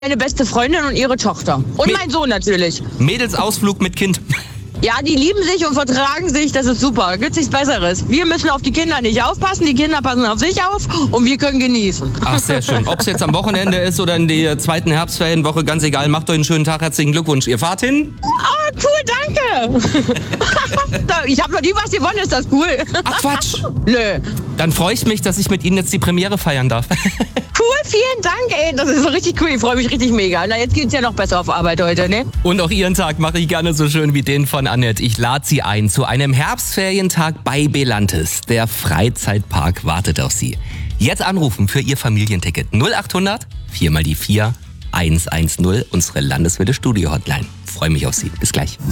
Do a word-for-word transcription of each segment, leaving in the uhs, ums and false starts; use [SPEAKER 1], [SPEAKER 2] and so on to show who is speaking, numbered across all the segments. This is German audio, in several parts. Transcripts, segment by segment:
[SPEAKER 1] meine beste Freundin und ihre Tochter. Und
[SPEAKER 2] Mäd-
[SPEAKER 1] mein Sohn natürlich.
[SPEAKER 2] Mädelsausflug mit Kind.
[SPEAKER 1] Ja, die lieben sich und vertragen sich, das ist super. Gibt's nichts Besseres. Wir müssen auf die Kinder nicht aufpassen, die Kinder passen auf sich auf und wir können genießen.
[SPEAKER 2] Ach, sehr schön. Ob es jetzt am Wochenende ist oder in der zweiten Herbstferienwoche, ganz egal. Macht euch einen schönen Tag. Herzlichen Glückwunsch. Ihr fahrt hin?
[SPEAKER 1] Ah, cool, danke. Ich habe noch nie was gewonnen, ist das cool?
[SPEAKER 2] Ach, Quatsch.
[SPEAKER 1] Nö.
[SPEAKER 2] Dann freue ich mich, dass ich mit Ihnen jetzt die Premiere feiern darf.
[SPEAKER 1] Cool, vielen Dank, ey. Das ist so richtig cool. Ich freue mich richtig mega. Na, jetzt geht's ja noch besser auf Arbeit heute, ne?
[SPEAKER 2] Und auch Ihren Tag mache ich gerne so schön wie den von Annette. Ich lade Sie ein zu einem Herbstferientag bei Belantes. Der Freizeitpark wartet auf Sie. Jetzt anrufen für Ihr Familienticket. null acht hundert vier mal die vier eins eins null, unsere Landeswelle Studio Hotline. Freue mich auf Sie. Bis gleich.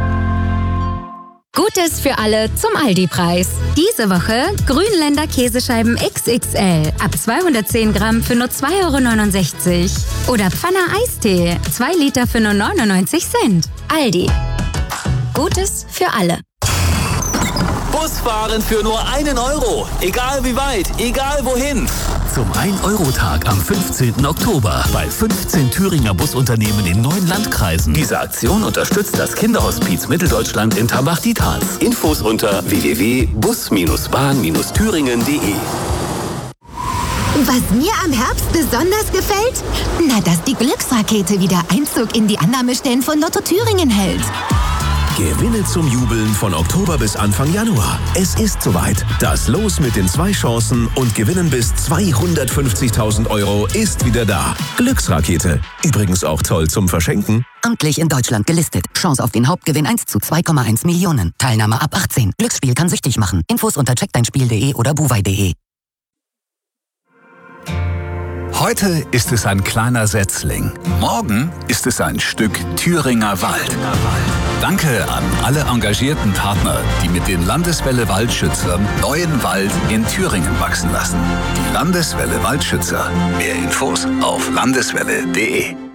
[SPEAKER 3] Gutes für alle zum Aldi-Preis. Diese Woche Grünländer Käsescheiben X X L ab zweihundertzehn Gramm für nur zwei Euro neunundsechzig. Oder Pfanner Eistee, zwei Liter für nur neunundneunzig Cent. Aldi. Gutes für alle.
[SPEAKER 4] Busfahren für nur einen Euro. Egal wie weit, egal wohin. Zum ein-Euro-Tag am fünfzehnten Oktober bei fünfzehn Thüringer Busunternehmen in neun Landkreisen. Diese Aktion unterstützt das Kinderhospiz Mitteldeutschland in Tambach-Dietharz. Infos unter w w w punkt bus bahn thüringen punkt de.
[SPEAKER 5] Was mir am Herbst besonders gefällt? Na, dass die Glücksrakete wieder Einzug in die Annahmestellen von Lotto Thüringen hält.
[SPEAKER 6] Gewinne zum Jubeln von Oktober bis Anfang Januar. Es ist soweit. Das Los mit den zwei Chancen und Gewinnen bis zweihundertfünfzigtausend Euro ist wieder da. Glücksrakete. Übrigens auch toll zum Verschenken.
[SPEAKER 7] Amtlich in Deutschland gelistet. Chance auf den Hauptgewinn eins zu zwei Komma eins Millionen. Teilnahme ab achtzehn. Glücksspiel kann süchtig machen. Infos unter check dein spiel punkt de oder buwei punkt de.
[SPEAKER 4] Heute ist es ein kleiner Setzling. Morgen ist es ein Stück Thüringer Wald. Danke an alle engagierten Partner, die mit den Landeswelle Waldschützern neuen Wald in Thüringen wachsen lassen. Die Landeswelle Waldschützer. Mehr Infos auf landeswelle punkt de.